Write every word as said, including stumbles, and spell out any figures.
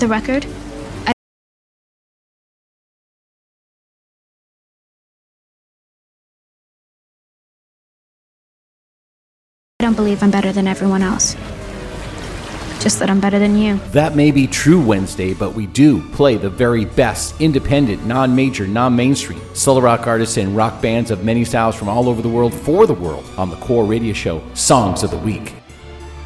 the record, I don't believe I'm better than everyone else. Just that I'm better than you. That may be true, Wednesday, but we do play the very best independent, non-major, non-mainstream solo rock artists and rock bands of many styles from all over the world for the world on the Core Radio Show Songs of the Week.